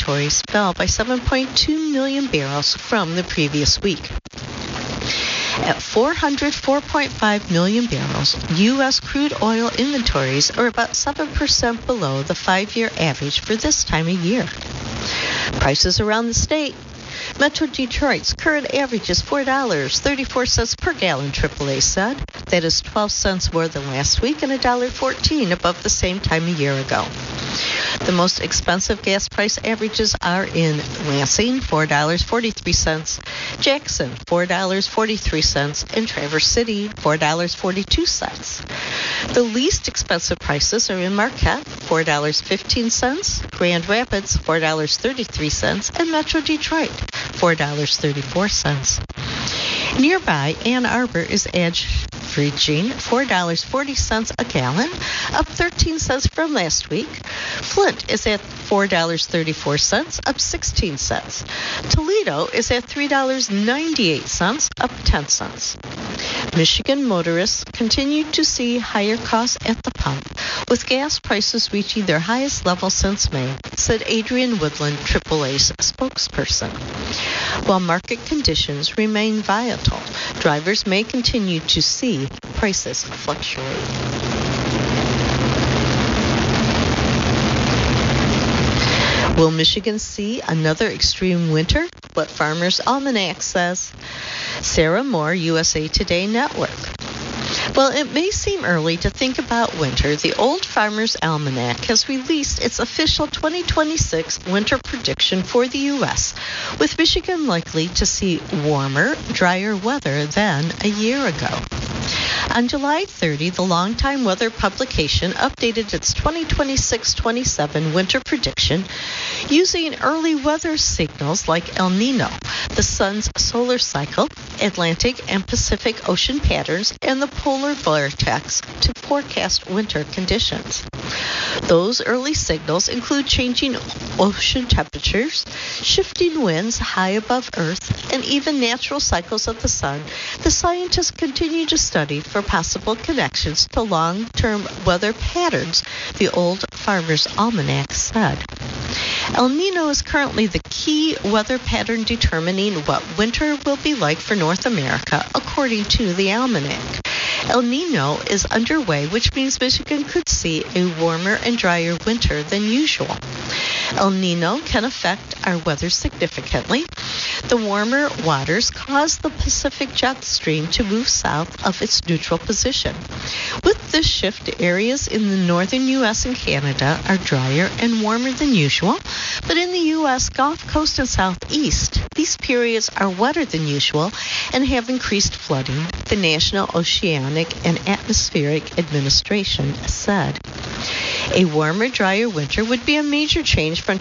inventories fell by 7.2 million barrels from the previous week. At 404.5 million barrels, U.S. crude oil inventories are about 7% below the 5-year average for this time of year. Prices around the state. Metro Detroit's current average is $4.34 per gallon, AAA said. That is 12 cents more than last week and $1.14 above the same time a year ago. The most expensive gas price averages are in Lansing, $4.43, Jackson, $4.43, and Traverse City, $4.42. The least expensive prices are in Marquette, $4.15, Grand Rapids, $4.33, and Metro Detroit, $4.34. Nearby, Ann Arbor is averaging $4.40 a gallon, up 13 cents from last week. Flint is at $4.34, up 16 cents. Toledo is at $3.98, up 10 cents. Michigan motorists continue to see higher costs at the pump, with gas prices reaching their highest level since May, said Adrian Woodland, AAA's spokesperson. While market conditions remain volatile, drivers may continue to see prices fluctuate. Will Michigan see another extreme winter? What Farmer's Almanac says. Sarah Moore, USA Today Network. Well, it may seem early to think about winter. The Old Farmer's Almanac has released its official 2026 winter prediction for the U.S., with Michigan likely to see warmer, drier weather than a year ago. On July 30, the Longtime Weather publication updated its 2026-27 winter prediction using early weather signals like El Nino, the sun's solar cycle, Atlantic and Pacific Ocean patterns, and the polar vortex to forecast winter conditions. Those early signals include changing ocean temperatures, shifting winds high above Earth, and even natural cycles of the sun. The scientists continue to study for possible connections to long-term weather patterns, the Old Farmer's Almanac said. El Nino is currently the key weather pattern determining what winter will be like for North America, according to the almanac. El Nino is underway, which means Michigan could see a warmer and drier winter than usual. El Nino can affect our weather significantly. The warmer waters cause the Pacific jet stream to move south of its neutral position. With this shift, areas in the northern U.S. and Canada are drier and warmer than usual, but in the U.S. Gulf Coast and Southeast, these periods are wetter than usual and have increased flooding, the National Oceanic and Atmospheric Administration said. A warmer, drier winter would be a major change from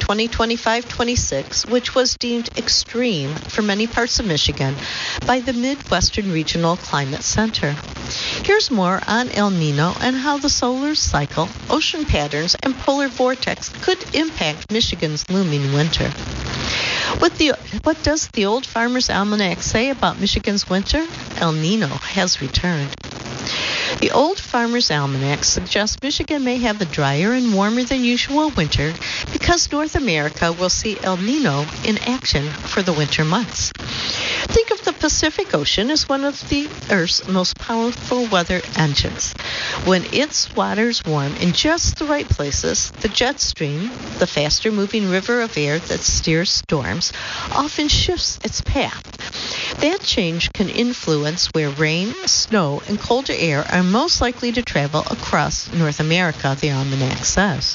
2025-26, which was deemed extreme for many parts of Michigan by the Midwestern Regional Climate Center. Here's more on El Nino and how the solar cycle, ocean patterns, and polar vortex could impact Michigan's looming winter. What does the Old Farmer's Almanac say about Michigan's winter? El Nino has returned. The Old Farmer's Almanac suggests Michigan may have a drier and warmer than usual winter because North America will see El Nino in action for the winter months. Think of the Pacific Ocean as one of the Earth's most powerful weather engines. When its waters warm in just the right places, the jet stream, the faster-moving river of air that steers storms, often shifts its path. That change can influence where rain, snow, and colder air are most likely to travel across North America, the almanac says.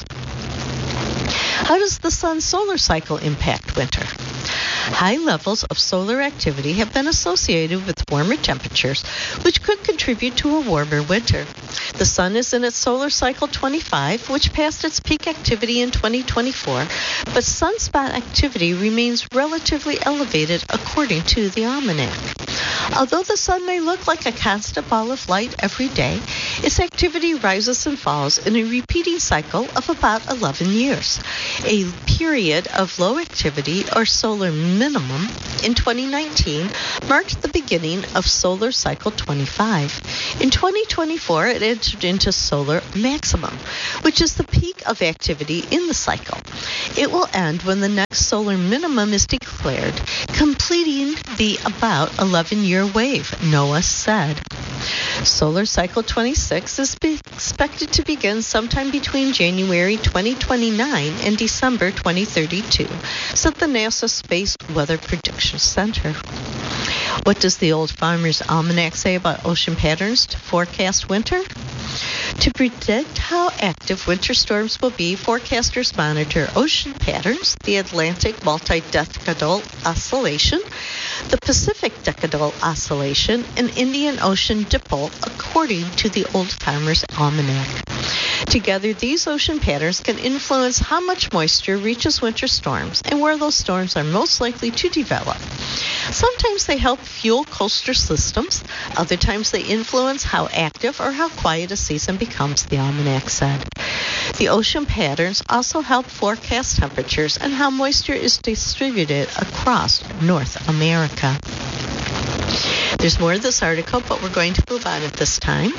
How does the sun's solar cycle impact winter? High levels of solar activity have been associated with warmer temperatures, which could contribute to a warmer winter. The sun is in its solar cycle 25, which passed its peak activity in 2024, but sunspot activity remains relatively elevated according to the almanac. Although the sun may look like a constant ball of light every day, its activity rises and falls in a repeating cycle of about 11 years. A period of low activity, or solar minimum, in 2019 marked the beginning of solar cycle 25. In 2024, it entered into solar maximum, which is the peak of activity in the cycle. It will end when the next solar minimum is declared, completing the about 11-year wave, NOAA said. Solar cycle 26 is expected to begin sometime between January 2029 and December 2032, said the NASA Space Weather Prediction Center. What does the Old Farmer's Almanac say about ocean patterns to forecast winter? To predict how active winter storms will be, forecasters monitor ocean patterns, the Atlantic multi-decadal oscillation, the Pacific decadal oscillation, and Indian Ocean dipole, according to the Old Farmer's Almanac. Together, these ocean patterns can influence how much moisture reaches winter storms and where those storms are most likely to develop. Sometimes they help fuel coastal systems. Other times they influence how active or how quiet a season becomes, the almanac said. The ocean patterns also help forecast temperatures and how moisture is distributed across North America. There's more of this article, but we're going to move on at this time.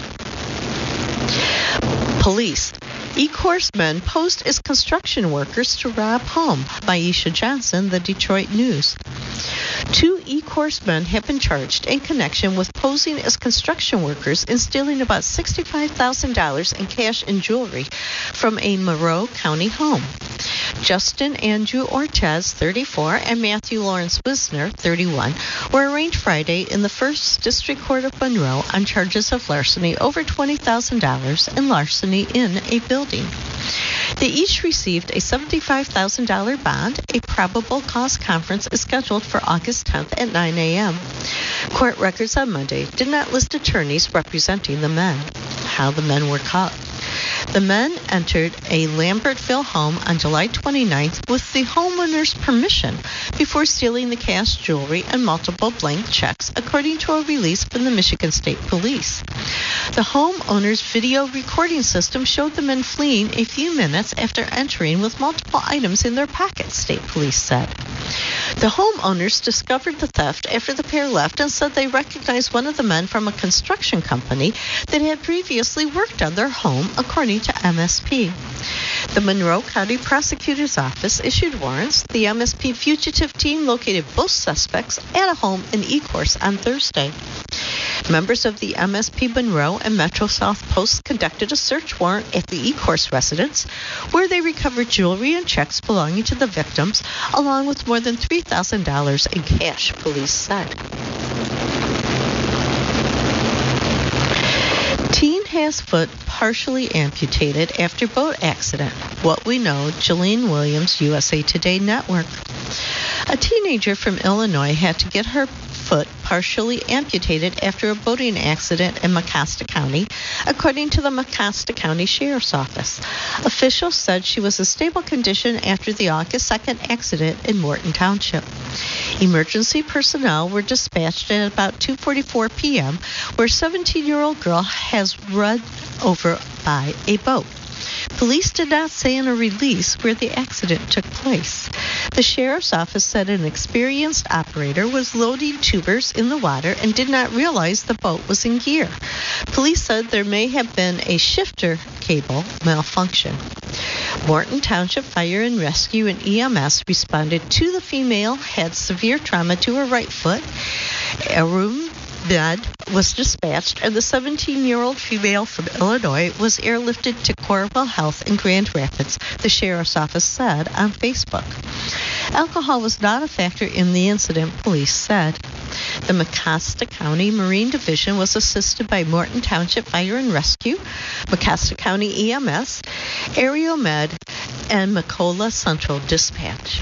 Police. E-course men posed as construction workers to rob home. By Aisha Johnson, the Detroit News. 2 e-course men have been charged in connection with posing as construction workers and stealing about $65,000 in cash and jewelry from a Monroe County home. Justin Andrew Ortez, 34, and Matthew Lawrence Wisner, 31, were arraigned Friday in the First District Court of Monroe on charges of larceny over $20,000 and larceny in a building. They each received a $75,000 bond. A probable cause conference is scheduled for August 10th at 9 a.m. Court records on Monday did not list attorneys representing the men. How the men were caught. The men entered a Lambertville home on July 29th with the homeowner's permission before stealing the cash, jewelry, and multiple blank checks, according to a release from the Michigan State Police. The homeowner's video recording system showed the men fleeing a few minutes after entering with multiple items in their pockets, state police said. The homeowners discovered the theft after the pair left and said they recognized one of the men from a construction company that had previously worked on their home, according to MSP. The Monroe County Prosecutor's Office issued warrants. The MSP fugitive team located both suspects at a home in Ecorse on Thursday. Members of the MSP Monroe and Metro South Post conducted a search warrant at the Ecorse residence, where they recovered jewelry and checks belonging to the victims, along with more than $3,000 in cash, police said. Teen has foot partially amputated after boat accident. What we know, Jillian Williams, USA Today Network. A teenager from Illinois had to get her foot partially amputated after a boating accident in Mecosta County, according to the Mecosta County Sheriff's Office. Officials said she was in stable condition after the August 2nd accident in Morton Township. Emergency personnel were dispatched at about 2:44 p.m., where a 17-year-old girl has run over by a boat. Police did not say in a release where the accident took place. The sheriff's office said an experienced operator was loading tubers in the water and did not realize the boat was in gear. Police said there may have been a shifter cable malfunction. Morton Township Fire and Rescue and EMS responded to the female had severe trauma to her right foot. A room bed was dispatched, and the 17-year-old female from Illinois was airlifted to Corwell Health in Grand Rapids, the sheriff's office said on Facebook. Alcohol was not a factor in the incident, police said. The Mecosta County Marine Division was assisted by Morton Township Fire and Rescue, Mecosta County EMS, Aeromed, and Macola Central Dispatch.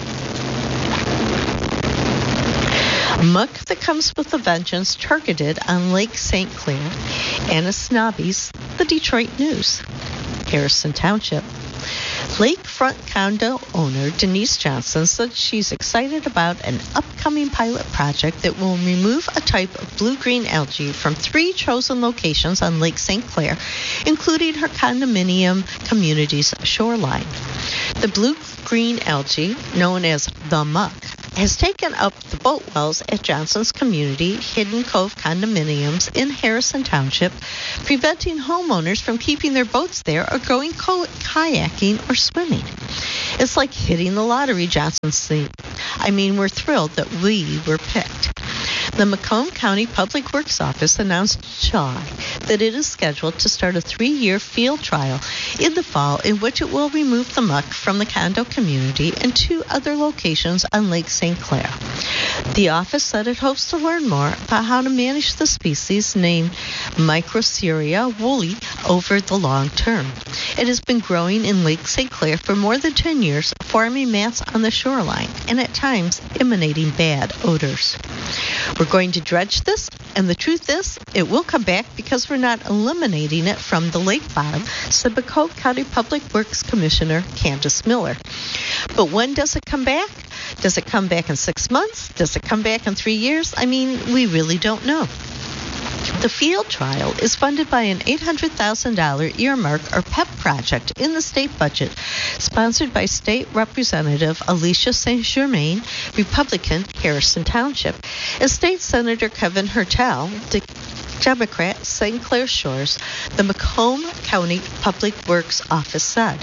Muck that comes with a vengeance targeted on Lake St. Clair. Anishinaabe's, the Detroit News. Harrison Township. Lakefront condo owner Denise Johnson said she's excited about an upcoming pilot project that will remove a type of blue-green algae from 3 chosen locations on Lake St. Clair, including her condominium community's shoreline. The blue-green algae, known as the muck, has taken up the boat wells at Johnson's community Hidden Cove condominiums in Harrison Township, preventing homeowners from keeping their boats there or going kayaking or swimming. It's like hitting the lottery, Johnson said. I mean, we're thrilled that we were picked. The Macomb County Public Works Office announced in July that it is scheduled to start a 3-year field trial in the fall in which it will remove the muck from the condo community and 2 other locations on Lake St. Clair. The office said it hopes to learn more about how to manage the species named Microceria woolly over the long term. It has been growing in Lake St. Clair for more than 10 years, forming mats on the shoreline and at times emanating bad odors. We're going to dredge this, and the truth is, it will come back because we're not eliminating it from the lake bottom, said Macomb County Public Works Commissioner Candace Miller. But when does it come back? Does it come back in 6 months? Does it come back in 3 years? I mean, we really don't know. The field trial is funded by an $800,000 earmark or PEP project in the state budget, sponsored by State Representative Alicia St. Germain, Republican, Harrison Township, and State Senator Kevin Hertel, Democrat, St. Clair Shores, the Macomb County Public Works Office said.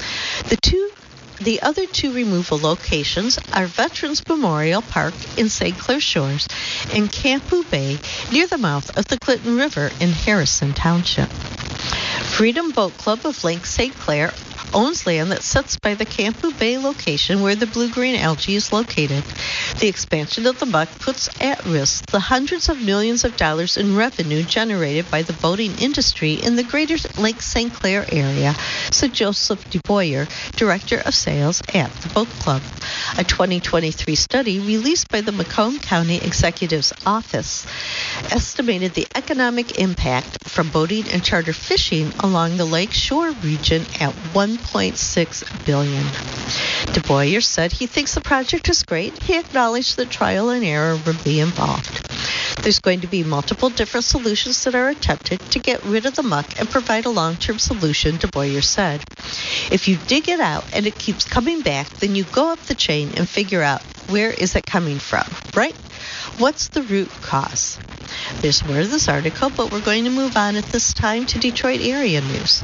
The other 2 removal locations are Veterans Memorial Park in St. Clair Shores and Campu Bay near the mouth of the Clinton River in Harrison Township. Freedom Boat Club of Lake St. Clair owns land that sits by the Campu Bay location where the blue-green algae is located. The expansion of the muck puts at risk the hundreds of millions of dollars in revenue generated by the boating industry in the greater Lake St. Clair area, said Joseph DeBoyer, Director of Sales at the Boat Club. A 2023 study released by the Macomb County Executive's Office estimated the economic impact from boating and charter fishing along the lake shore region at $1.6 billion. DeBoyer said he thinks the project is great. He acknowledged that trial and error will be involved. There's going to be multiple different solutions that are attempted to get rid of the muck and provide a long-term solution, DeBoyer said. If you dig it out and it keeps coming back, then you go up the chain and figure out where is it coming from, right? What's the root cause? There's more to this article, but we're going to move on at this time to Detroit area news.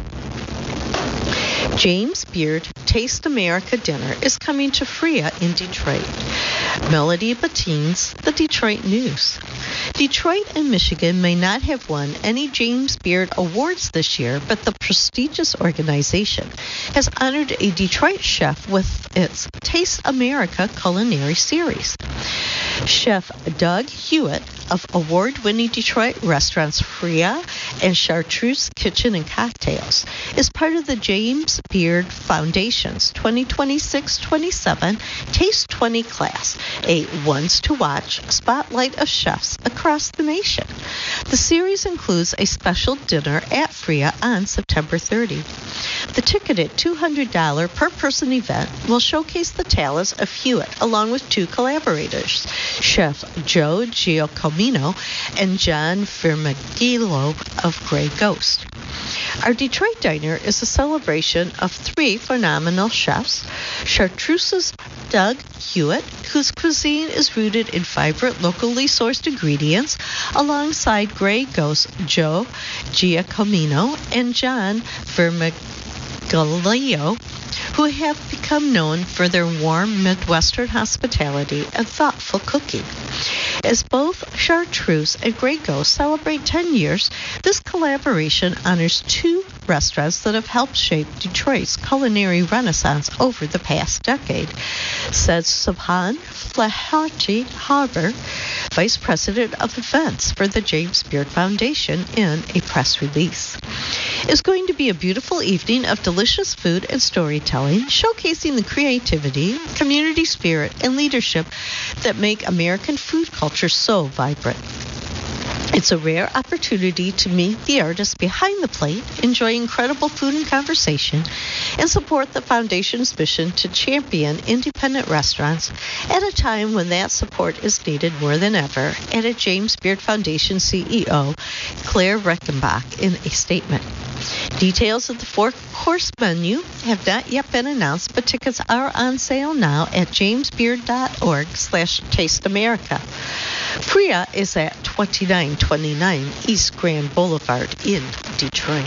James Beard Taste America Dinner is coming to Freya in Detroit. Melody Bettines, the Detroit News. Detroit and Michigan may not have won any James Beard Awards this year, but the prestigious organization has honored a Detroit chef with its Taste America culinary series. Chef Doug Hewitt of award-winning Detroit restaurants Freya and Chartreuse Kitchen and Cocktails is part of the James Beard Foundation's 2026-27 Taste 20 class, a ones-to-watch spotlight of chefs across the nation. The series includes a special dinner at Freya on September 30. The ticketed $200 per-person event will showcase the talents of Hewitt along with 2 collaborators, Chef Joe Giacomino and John Firmagilo of Grey Ghost. Our Detroit Diner is a celebration of 3 phenomenal chefs, Chartreuse's Doug Hewitt, whose cuisine is rooted in vibrant, locally sourced ingredients, alongside Grey Ghost Joe Giacomino and John Firmagilo, who have become known for their warm Midwestern hospitality and thoughtful cooking. As both Chartreuse and Grey Ghost celebrate 10 years, this collaboration honors 2 restaurants that have helped shape Detroit's culinary renaissance over the past decade, said Subhan Flaherty Harbour, Vice President of Events for the James Beard Foundation, in a press release. It's going to be a beautiful evening of delicious food and storytelling, showcasing the creativity, community spirit, and leadership that make American food culture so vibrant. It's a rare opportunity to meet the artists behind the plate, enjoy incredible food and conversation, and support the Foundation's mission to champion independent restaurants at a time when that support is needed more than ever, added James Beard Foundation CEO Claire Reckenbach in a statement. Details of the four-course menu have not yet been announced, but tickets are on sale now at jamesbeard.org/tasteamerica. Priya is at 2929 East Grand Boulevard in Detroit.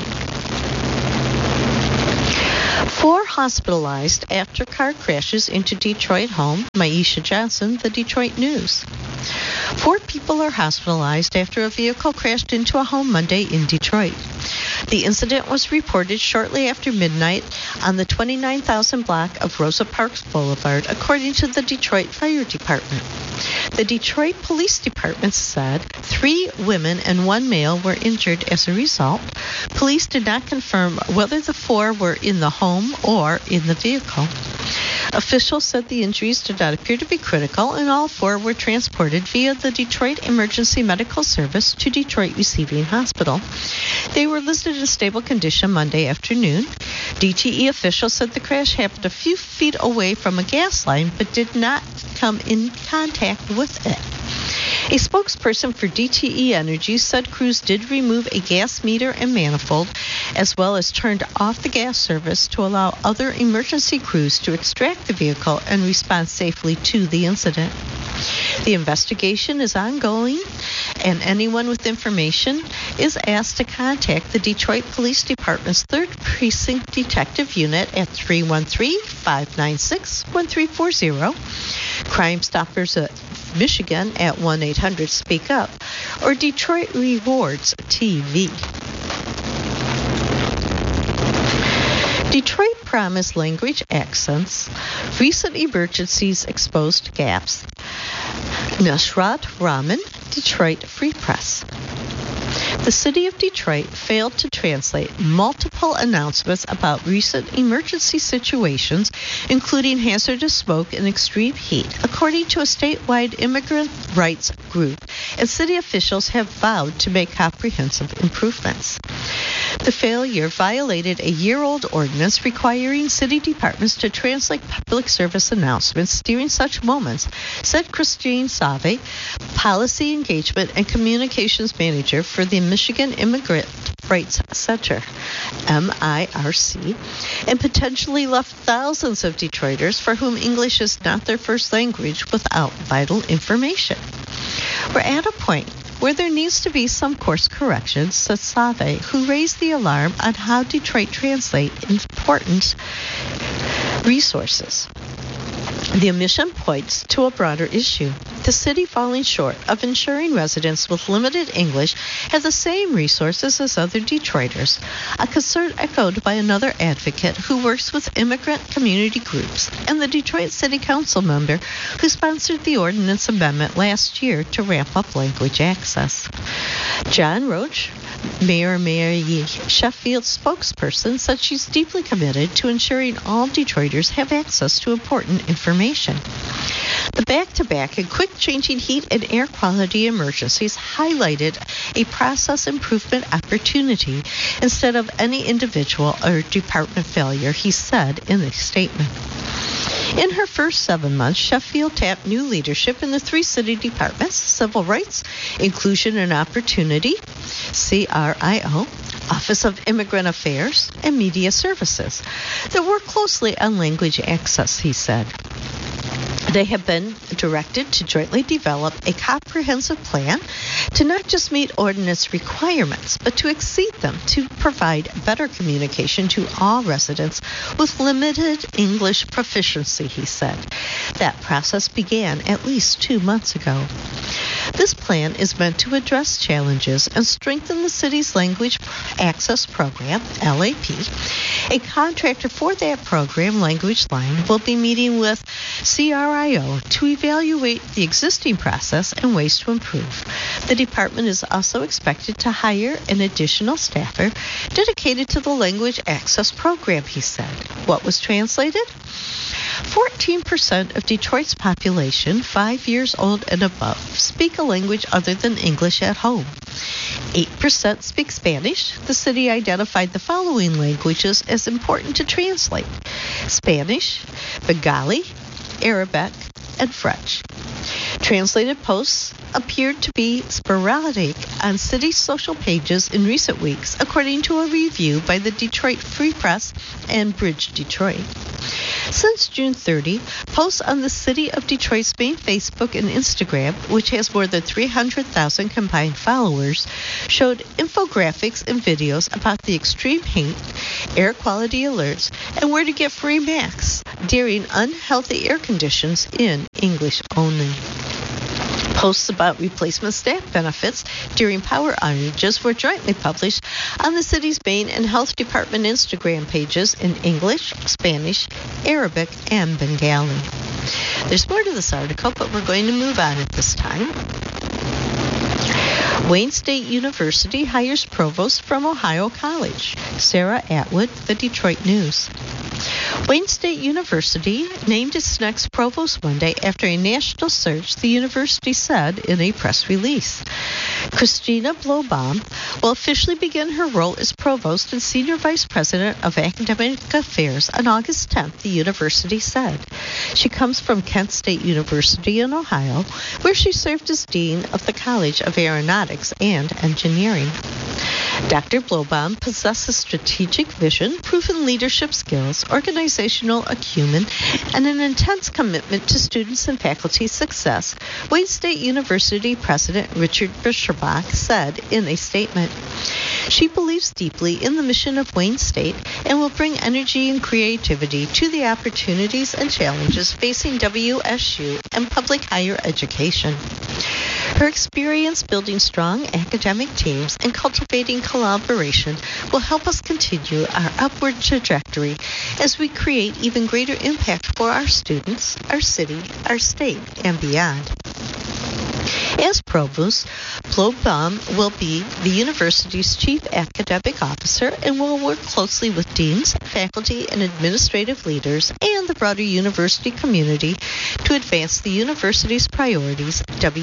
4 hospitalized after car crashes into Detroit home. Maisha Johnson, The Detroit News. 4 people are hospitalized after a vehicle crashed into a home Monday in Detroit. The incident was reported shortly after midnight on the 29,000 block of Rosa Parks Boulevard, according to the Detroit Fire Department. The Detroit Police Department said 3 women and 1 male were injured as a result. Police did not confirm whether the 4 were in the home or in the vehicle. Officials said the injuries did not appear to be critical, and all 4 were transported via the Detroit Emergency Medical Service to Detroit Receiving Hospital. They were listed in stable condition Monday afternoon. DTE officials said the crash happened a few feet away from a gas line, but did not come in contact with it. A spokesperson for DTE Energy said crews did remove a gas meter and manifold, as well as turned off the gas service to allow other emergency crews to extract the vehicle and respond safely to the incident. The investigation is ongoing, and anyone with information is asked to contact the Detroit Police Department's 3rd Precinct Detective Unit at 313-596-1340, Crime Stoppers of Michigan at 1-800-SPEAK-UP, or Detroit Rewards TV. Detroit promised language accents. Recent emergencies exposed gaps. Nusrat Rahman, Detroit Free Press. The city of Detroit failed to translate multiple announcements about recent emergency situations, including hazardous smoke and extreme heat, according to a statewide immigrant rights group, and city officials have vowed to make comprehensive improvements. The failure violated a year-old ordinance requiring city departments to translate public service announcements during such moments, said Christine Save, Policy Engagement and Communications Manager for the Michigan Immigrant Rights Center, MIRC, and potentially left thousands of Detroiters for whom English is not their first language without vital information. We're at a point where there needs to be some course corrections, said Save, who raised the alarm on how Detroit translate important resources. The omission points to a broader issue. The city falling short of ensuring residents with limited English have the same resources as other Detroiters, a concern echoed by another advocate who works with immigrant community groups and the Detroit City Council member who sponsored the ordinance amendment last year to ramp up language access. John Roach, Mayor Mary Sheffield's spokesperson, said she's deeply committed to ensuring all Detroiters have access to important information. The back-to-back and quick-changing heat and air quality emergencies highlighted a process improvement opportunity instead of any individual or department failure, he said in a statement. In her first 7 months, Sheffield tapped new leadership in the 3 city departments: Civil Rights, Inclusion and Opportunity, CRIO, Office of Immigrant Affairs, and Media Services that work closely on language access, he said. They have been directed to jointly develop a comprehensive plan to not just meet ordinance requirements, but to exceed them to provide better communication to all residents with limited English proficiency, he said. That process began at least 2 months ago. This plan is meant to address challenges and strengthen the city's language access program, LAP. A contractor for that program, Language Line, will be meeting with CRIO to evaluate the existing process and ways to improve. The department is also expected to hire an additional staffer dedicated to the language access program, he said. What was translated? 14% of Detroit's population, 5 years old and above, speak a language other than English at home. 8% speak Spanish. The city identified the following languages as important to translate: Spanish, Bengali, Arabic, and French. Translated posts appeared to be sporadic on city social pages in recent weeks, according to a review by the Detroit Free Press and Bridge Detroit. Since June 30, posts on the City of Detroit's main Facebook and Instagram, which has more than 300,000 combined followers, showed infographics and videos about the extreme heat, air quality alerts, and where to get free masks during unhealthy air conditions in English only. Posts about replacement staff benefits during power outages were jointly published on the city's main and health department Instagram pages in English, Spanish, Arabic, and Bengali. There's more to this article, but we're going to move on at this time. Wayne State University hires provost from Ohio College. Sarah Atwood, The Detroit News. Wayne State University named its next provost Monday after a national search, the university said in a press release. Christina Blobom will officially begin her role as provost and senior vice president of academic affairs on August 10th, the university said. She comes from Kent State University in Ohio, where she served as dean of the College of Aeronautics and Engineering. Dr. Blobom possesses strategic vision, proven leadership skills, organizational acumen, and an intense commitment to students and faculty success, Wayne State University President Richard Bischerbach said in a statement. She believes deeply in the mission of Wayne State and will bring energy and creativity to the opportunities and challenges facing WSU and public higher education. Her experience building strong academic teams and cultivating collaboration will help us continue our upward trajectory as we create even greater impact for our students, our city, our state, and beyond. As provost, Blobom will be the university's chief academic officer and will work closely with deans, faculty, and administrative leaders and the broader university community to advance the university's priorities,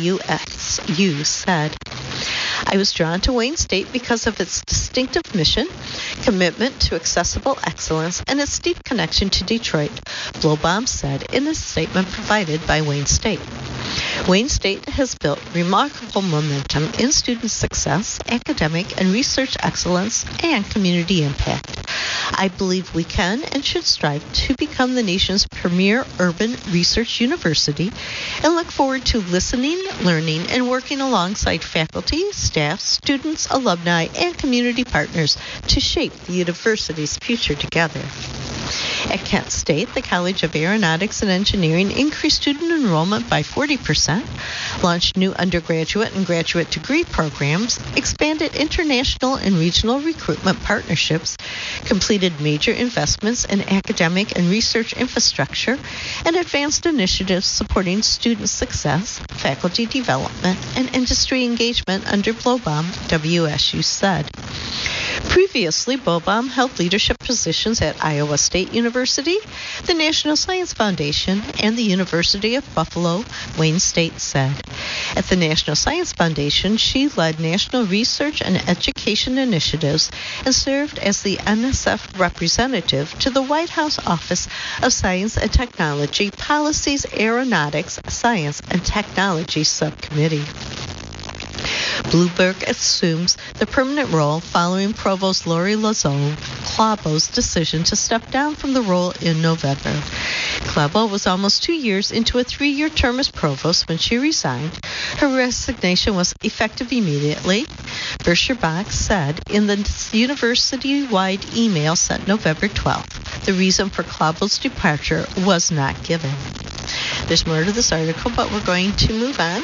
WSU said. I was drawn to Wayne State because of its distinctive mission, commitment to accessible excellence, and its deep connection to Detroit, Blobom said in a statement provided by Wayne State. Wayne State has built remarkable momentum in student success, academic and research excellence, and community impact. I believe we can and should strive to become the nation's premier urban research university and look forward to listening, learning, and working alongside faculty, staff, students, alumni, and community partners to shape the university's future together. At Kent State, the College of Aeronautics and Engineering increased student enrollment by 40%, launched new undergraduate and graduate degree programs, expanded international and regional recruitment partnerships, completed major investments in academic and research infrastructure, and advanced initiatives supporting student success, faculty development, and industry engagement under Blobom, WSU said. Previously, Blobom held leadership positions at Iowa State University, the National Science Foundation, and the University of Buffalo, Wayne State said. At the National Science Foundation, she led national research and education initiatives and served as the NSF representative to the White House Office of Science and Technology Policy's Aeronautics, Science, and Technology Subcommittee. Bloomberg assumes the permanent role following Provost Lori Lazo Clabo's decision to step down from the role in November. Clabo was almost 2 years into a 3-year term as provost when she resigned. Her resignation was effective immediately, Bischerbach said in the university-wide email sent November 12th. The reason for Clabo's departure was not given. There's more to this article, but we're going to move on.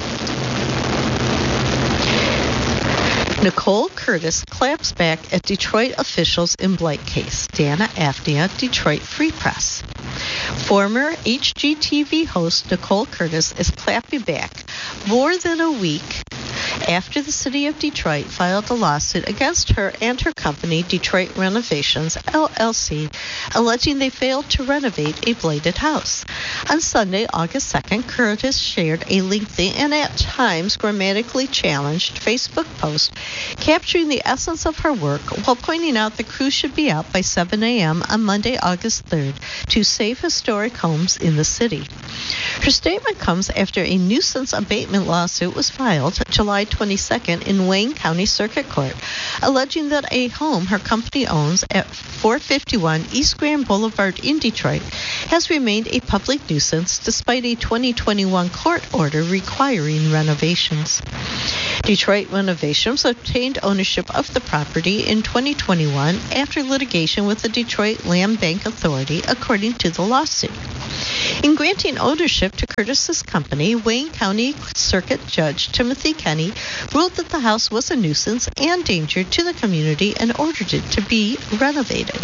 Nicole Curtis claps back at Detroit officials in Blight case. Dana Afnia, Detroit Free Press. Former HGTV host Nicole Curtis is clapping back more than a week after the city of Detroit filed a lawsuit against her and her company, Detroit Renovations, LLC, alleging they failed to renovate a blighted house. On Sunday, August 2nd, Curtis shared a lengthy and at times grammatically challenged Facebook post capturing the essence of her work while pointing out the crew should be out by 7 a.m. on Monday, August 3rd to save historic homes in the city. Her statement comes after a nuisance abatement lawsuit was filed July 22nd in Wayne County Circuit Court, alleging that a home her company owns at 451 East Grand Boulevard in Detroit has remained a public nuisance despite a 2021 court order requiring renovations. Detroit Renovations obtained ownership of the property in 2021 after litigation with the Detroit Land Bank Authority, according to the lawsuit. In granting ownership to Curtis's company, Wayne County Circuit Judge Timothy Kenny ruled that the house was a nuisance and danger to the community and ordered it to be renovated.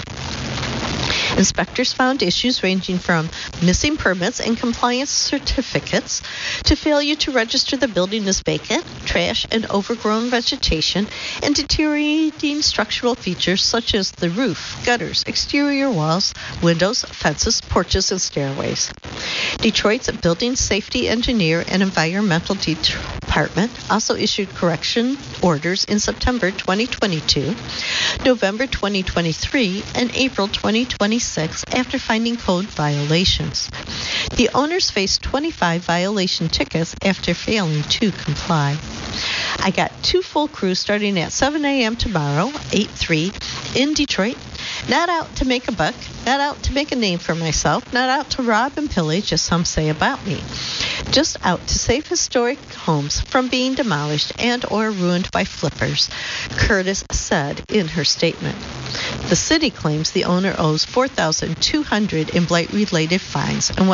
Inspectors found issues ranging from missing permits and compliance certificates to failure to register the building as vacant, trash and overgrown vegetation, and deteriorating structural features such as the roof, gutters, exterior walls, windows, fences, porches, and stairways. Detroit's Building Safety Engineer and Environmental Department also issued correction orders in September 2022, November 2023, and April 2026 after finding code violations. The owners faced 25 violation tickets after failing to comply. I got 2 full crews starting at 7 a.m. tomorrow, 8/3, in Detroit. Not out to make a buck, not out to make a name for myself, not out to rob and pillage, as some say about me. Just out to save historic homes from being demolished and or ruined by flippers, Curtis said in her statement. The city claims the owner owes $4,200 in blight-related fines and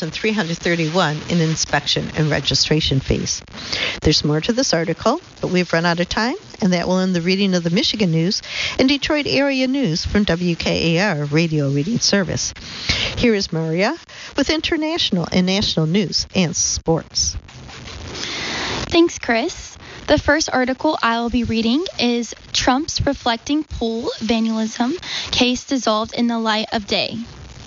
$1,331 in inspection and registration fees. There's more to this article, but we've run out of time, and that will end the reading of the Michigan News and Detroit area news from WKAR Radio Reading Service. Here is Maria with international and national news and sports. Thanks, Chris. The first article I'll be reading is Trump's Reflecting Pool Vandalism Case Dissolved in the Light of Day.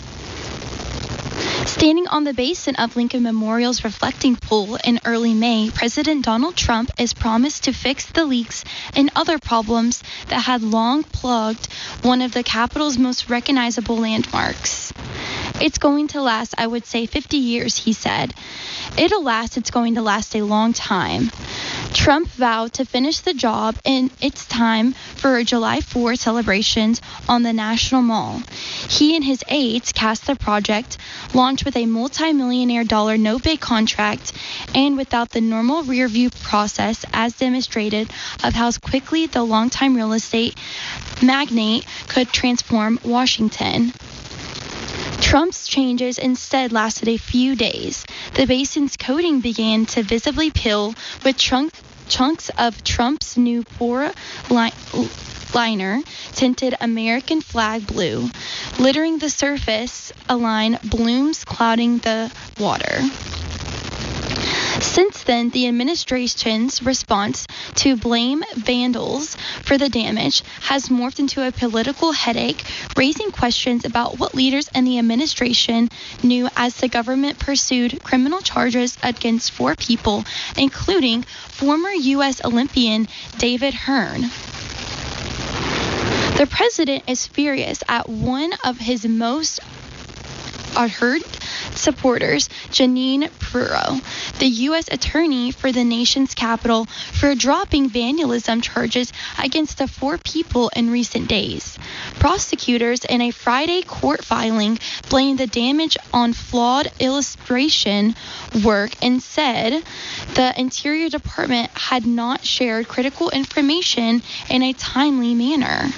Standing on the basin of Lincoln Memorial's Reflecting Pool in early May, President Donald Trump is promised to fix the leaks and other problems that had long plagued one of the Capitol's most recognizable landmarks. It's going to last, I would say, 50 years, he said. It's going to last a long time. Trump vowed to finish the job in its time for July 4 celebrations on the National Mall. He and his aides cast the project, launched with a multi-millionaire dollar no-bid contract, and without the normal rear-view process as demonstrated of how quickly the longtime real estate magnate could transform Washington. Trump's changes instead lasted a few days. The basin's coating began to visibly peel with chunks of Trump's new pour liner tinted American flag blue, littering the surface, a line blooms clouding the water. Since then, the administration's response to blame vandals for the damage has morphed into a political headache, raising questions about what leaders in the administration knew as the government pursued criminal charges against 4 people, including former U.S. Olympian David Hearn. The president is furious at one of his most ardent supporters, Jeanine Pirro, the U.S. attorney for the nation's capital, for dropping vandalism charges against the 4 people in recent days. Prosecutors in a Friday court filing blamed the damage on flawed illustration work and said the Interior Department had not shared critical information in a timely manner.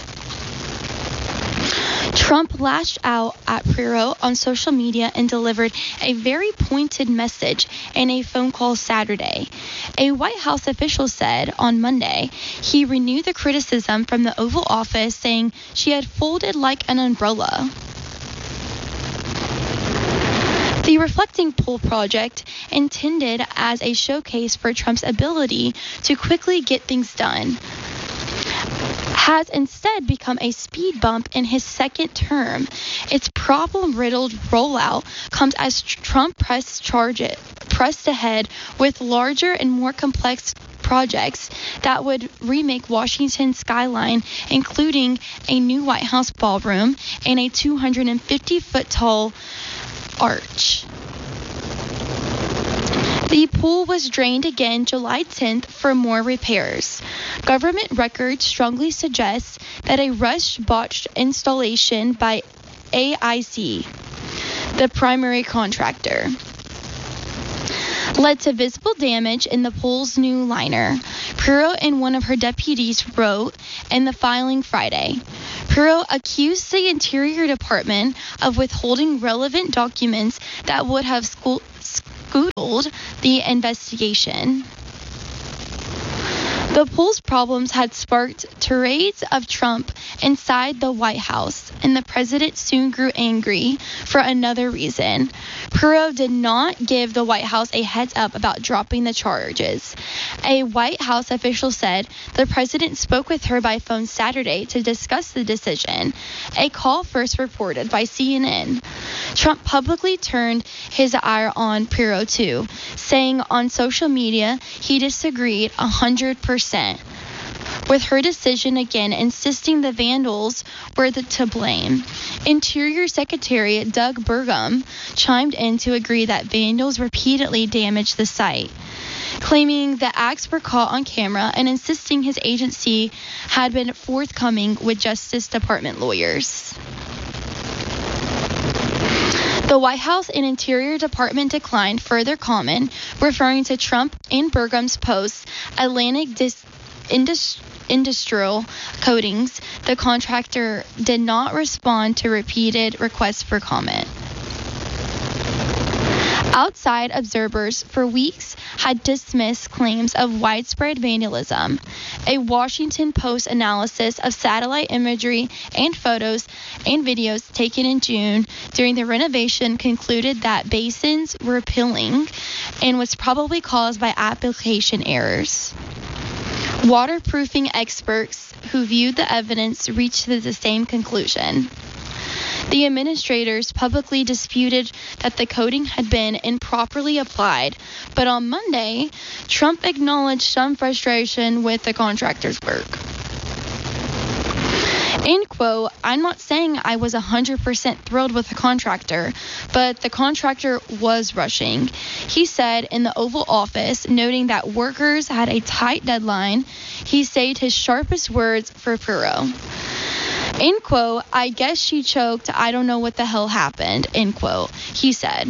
Trump lashed out at Pirro on social media and delivered a very pointed message in a phone call Saturday. A White House official said on Monday he renewed the criticism from the Oval Office, saying she had folded like an umbrella. The Reflecting Pool project, intended as a showcase for Trump's ability to quickly get things done, has instead become a speed bump in his second term. Its problem-riddled rollout comes as Trump pressed ahead with larger and more complex projects that would remake Washington's skyline, including a new White House ballroom and a 250-foot-tall arch. The pool was drained again July 10th for more repairs. Government records strongly suggest that a rushed, botched installation by AIC, the primary contractor, led to visible damage in the pool's new liner. Pirro and one of her deputies wrote in the filing Friday. Pirro accused the Interior Department of withholding relevant documents that would have scuttled the investigation. The pool's problems had sparked tirades of Trump inside the White House, and the president soon grew angry for another reason. Pirro did not give the White House a heads up about dropping the charges. A White House official said the president spoke with her by phone Saturday to discuss the decision, a call first reported by CNN. Trump publicly turned his ire on Pirro too, saying on social media he disagreed 100% with her decision, again insisting the vandals were to blame. Interior Secretary Doug Burgum chimed in to agree that vandals repeatedly damaged the site, claiming the acts were caught on camera and insisting his agency had been forthcoming with Justice Department lawyers. The White House and Interior Department declined further comment, referring to Trump and Burgum's post, Atlantic Industrial Coatings. The contractor did not respond to repeated requests for comment. Outside observers for weeks had dismissed claims of widespread vandalism. A Washington Post analysis of satellite imagery and photos and videos taken in June during the renovation concluded that basins were peeling and was probably caused by application errors. Waterproofing experts who viewed the evidence reached the same conclusion. The administrators publicly disputed that the coating had been improperly applied, but on Monday, Trump acknowledged some frustration with the contractor's work. End quote. I'm not saying I was 100% thrilled with the contractor, but the contractor was rushing, he said in the Oval Office, noting that workers had a tight deadline. He saved his sharpest words for Pirro. End quote. I guess she choked. I don't know what the hell happened. End quote. He said.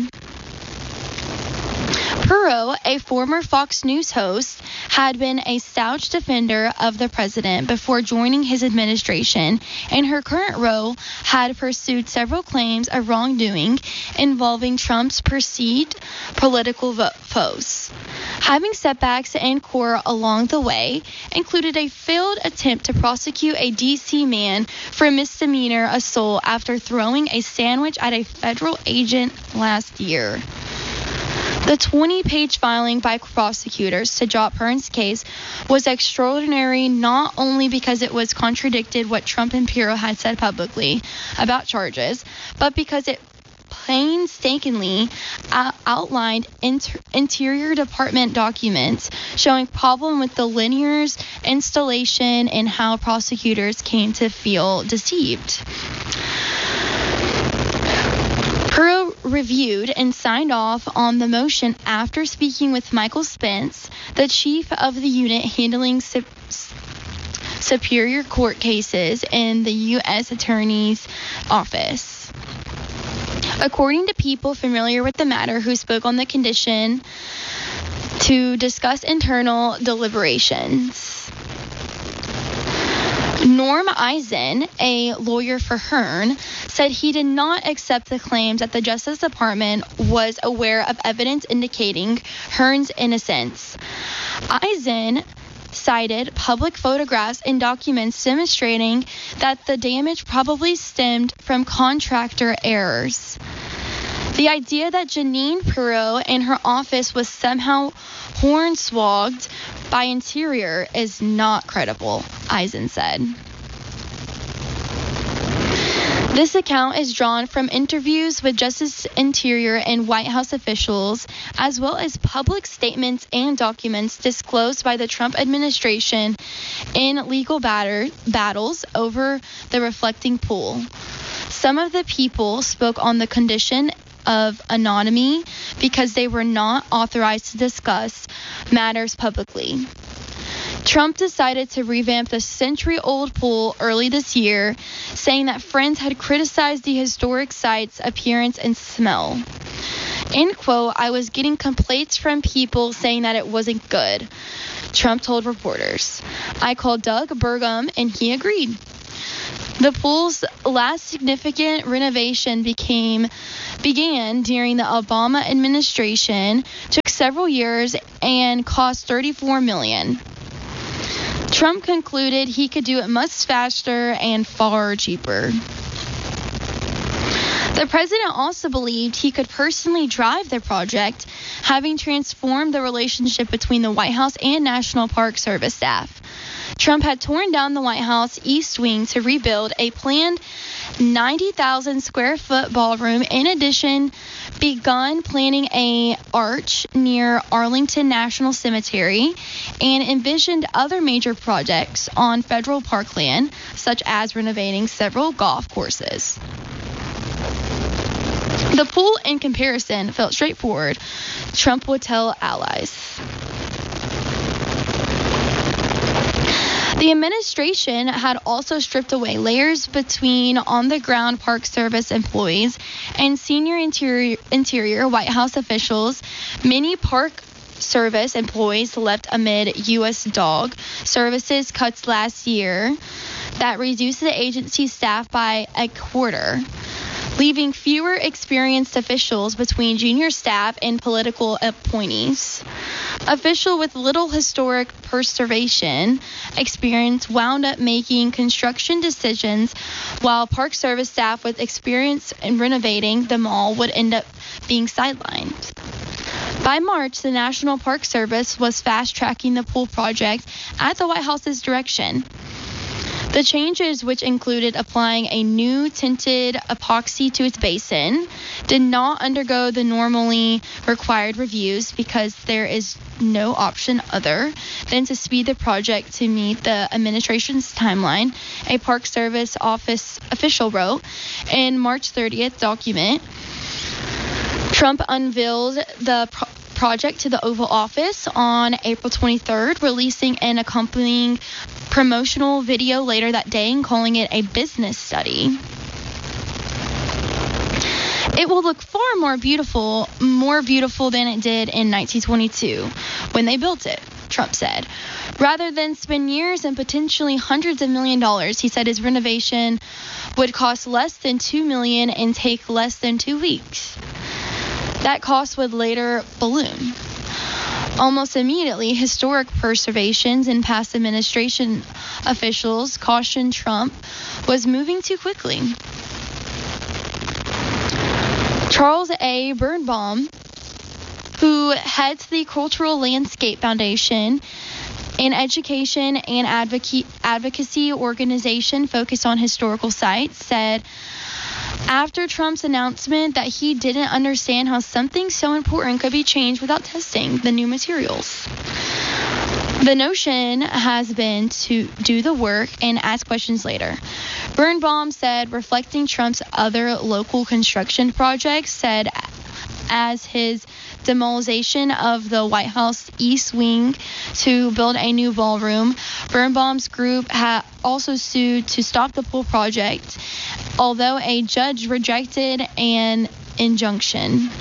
Pirro, a former Fox News host, had been a staunch defender of the president before joining his administration, and her current role had pursued several claims of wrongdoing involving Trump's perceived political foes. Having setbacks in court along the way included a failed attempt to prosecute a D.C. man for misdemeanor assault after throwing a sandwich at a federal agent last year. The 20-page filing by prosecutors to drop Hearn's case was extraordinary, not only because it was contradicted what Trump and Pirro had said publicly about charges, but because it painstakingly outlined Interior Department documents showing problem with the linear's installation and how prosecutors came to feel deceived. Pirro reviewed and signed off on the motion after speaking with Michael Spence, the chief of the unit handling superior court cases in the U.S. Attorney's Office. According to people familiar with the matter who spoke on the condition to discuss internal deliberations. Norm Eisen, a lawyer for Hearn, said he did not accept the claims that the Justice Department was aware of evidence indicating Hearn's innocence. Eisen cited public photographs and documents demonstrating that the damage probably stemmed from contractor errors. The idea that Jeanine Pirro and her office was somehow hornswogged by Interior is not credible, Eisen said. This account is drawn from interviews with Justice, Interior, and White House officials, as well as public statements and documents disclosed by the Trump administration in legal battles over the reflecting pool. Some of the people spoke on the condition of anonymity because they were not authorized to discuss matters publicly. Trump decided to revamp the century-old pool early this year, saying that friends had criticized the historic site's appearance and smell. End quote, I was getting complaints from people saying that it wasn't good, Trump told reporters. I called Doug Burgum and he agreed. The pool's last significant renovation began during the Obama administration, took several years, and cost $34 million. Trump concluded he could do it much faster and far cheaper. The president also believed he could personally drive the project, having transformed the relationship between the White House and National Park Service staff. Trump had torn down the White House East Wing to rebuild a planned 90,000 square foot ballroom. In addition, begun planning an arch near Arlington National Cemetery and envisioned other major projects on federal parkland, such as renovating several golf courses. The pool, in comparison, felt straightforward, Trump would tell allies. The administration had also stripped away layers between on-the-ground Park Service employees and senior interior White House officials. Many Park Service employees left amid U.S. dog services cuts last year that reduced the agency's staff by a quarter, leaving fewer experienced officials between junior staff and political appointees. Official with little historic preservation experience wound up making construction decisions, while Park Service staff with experience in renovating the mall would end up being sidelined. By March, the National Park Service was fast-tracking the pool project at the White House's direction. The changes, which included applying a new tinted epoxy to its basin, did not undergo the normally required reviews because there is no option other than to speed the project to meet the administration's timeline, a Park Service office official wrote in March 30th document. Trump unveiled the project to the Oval Office on April 23rd, releasing an accompanying promotional video later that day and calling it a business study. It will look far more beautiful than it did in 1922 when they built it, Trump said. Rather than spend years and potentially hundreds of millions of dollars, he said his renovation would cost less than $2 million and take less than 2 weeks. That cost would later balloon. Almost immediately, historic preservations and past administration officials cautioned Trump was moving too quickly. Charles A. Birnbaum, who heads the Cultural Landscape Foundation, an education and advocacy organization focused on historical sites, said after Trump's announcement that he didn't understand how something so important could be changed without testing the new materials. The notion has been to do the work and ask questions later. Birnbaum said, reflecting Trump's other local construction projects, said as his demolition of the White House East Wing to build a new ballroom, Birnbaum's group had also sued to stop the pool project, although a judge rejected an injunction.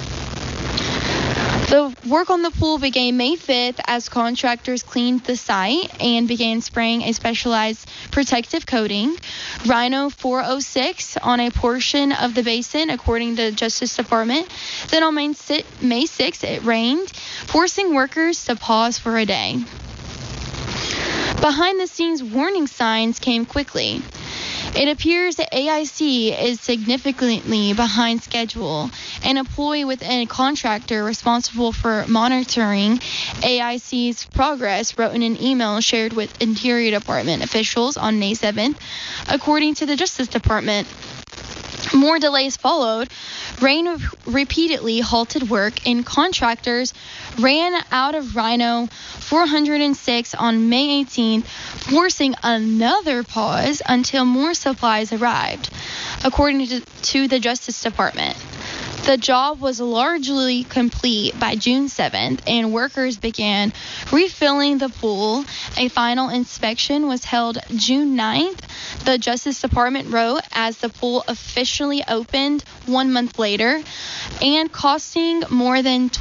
The work on the pool began May 5th as contractors cleaned the site and began spraying a specialized protective coating, Rhino 406, on a portion of the basin, according to the Justice Department. Then on May 6th, it rained, forcing workers to pause for a day. Behind-the-scenes warning signs came quickly. It appears that AIC is significantly behind schedule. An employee within a contractor responsible for monitoring AIC's progress wrote in an email shared with Interior Department officials on May 7th. According to the Justice Department, more delays followed. Rain repeatedly halted work, and contractors ran out of Rhino 406 on May 18th, forcing another pause until more supplies arrived, according to the Justice Department. The job was largely complete by June 7th, and workers began refilling the pool. A final inspection was held June 9th, the Justice Department wrote, as the pool officially opened 1 month later, and costing more than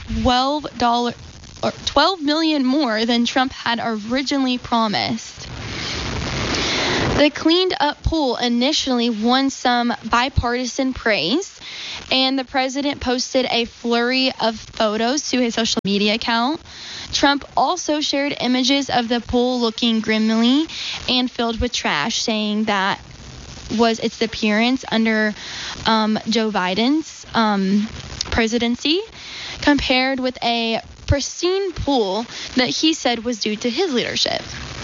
$12 million more than Trump had originally promised. The cleaned up pool initially won some bipartisan praise, and the president posted a flurry of photos to his social media account. Trump also shared images of the pool looking grimly and filled with trash, saying that was its appearance under Joe Biden's presidency, compared with a pristine pool that he said was due to his leadership.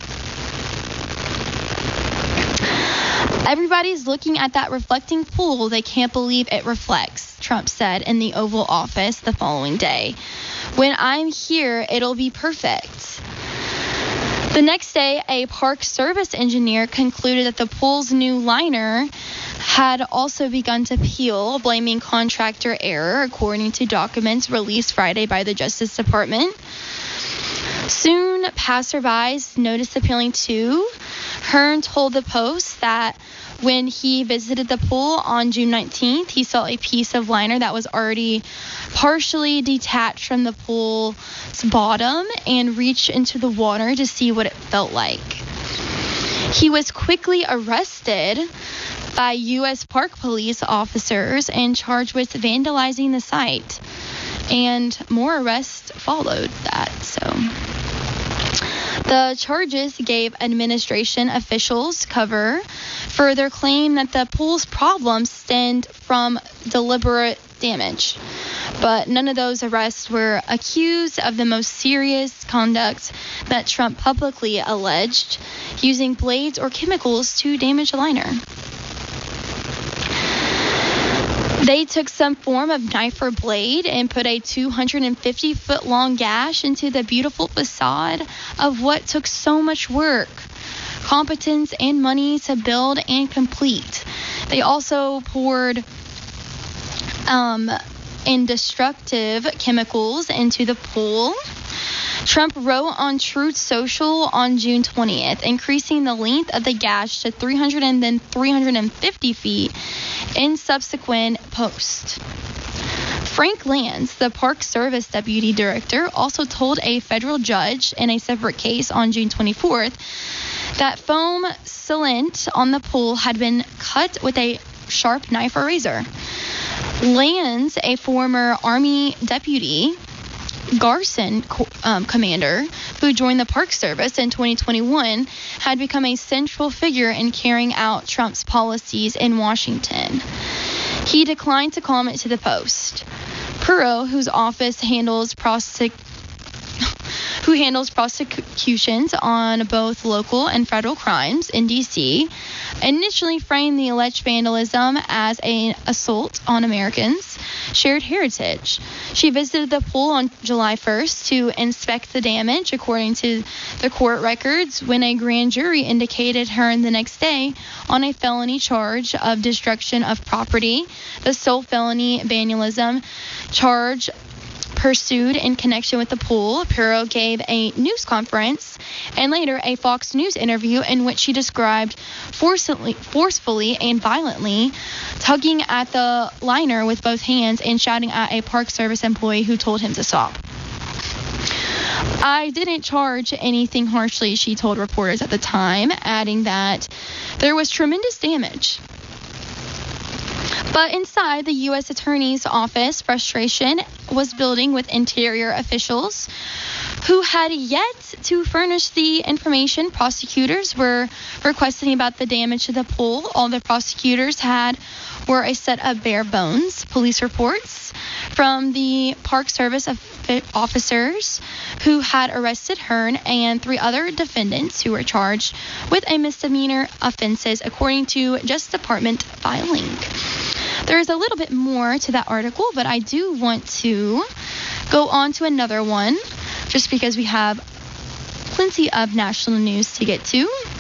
Everybody's looking at that reflecting pool. They can't believe it reflects, Trump said in the Oval Office the following day. When I'm here, it'll be perfect. The next day, a Park Service engineer concluded that the pool's new liner had also begun to peel, blaming contractor error, according to documents released Friday by the Justice Department. Soon, passerbys noticed the peeling too. Hearn told the Post that when he visited the pool on June 19th, he saw a piece of liner that was already partially detached from the pool's bottom and reached into the water to see what it felt like. He was quickly arrested by U.S. Park Police officers and charged with vandalizing the site. And more arrests followed that, The charges gave administration officials cover for their claim that the pool's problems stemmed from deliberate damage. But none of those arrests were accused of the most serious conduct that Trump publicly alleged, using blades or chemicals to damage a liner. They took some form of knife or blade and put a 250-foot-long gash into the beautiful facade of what took so much work, competence, and money to build and complete. They also poured indestructive chemicals into the pool. Trump wrote on Truth Social on June 20th, increasing the length of the gash to 300 and then 350 feet in subsequent posts. Frank Lance, the Park Service deputy director, also told a federal judge in a separate case on June 24th that foam sealant on the pool had been cut with a sharp knife or razor. Lance, a former Army deputy, Garrison commander who joined the Park Service in 2021, had become a central figure in carrying out Trump's policies in Washington. He declined to comment to the Post. Perot, whose office handles prosecutions on both local and federal crimes in D.C., initially framed the alleged vandalism as an assault on Americans' shared heritage. She visited the pool on July 1st to inspect the damage, according to the court records, when a grand jury indicated her the next day on a felony charge of destruction of property, the sole felony vandalism charge pursued in connection with the pool. Perot gave a news conference and later a Fox News interview in which she described forcefully and violently tugging at the liner with both hands and shouting at a Park Service employee who told him to stop. I didn't charge anything harshly, she told reporters at the time, adding that there was tremendous damage. But inside the U.S. Attorney's office, frustration was building with interior officials who had yet to furnish the information prosecutors were requesting about the damage to the pool. All the prosecutors had were a set of bare bones police reports from the Park Service officers who had arrested Hearn and 3 other defendants who were charged with a misdemeanor offenses, according to Justice Department filing. There is a little bit more to that article, but I do want to go on to another one just because we have plenty of national news to get to.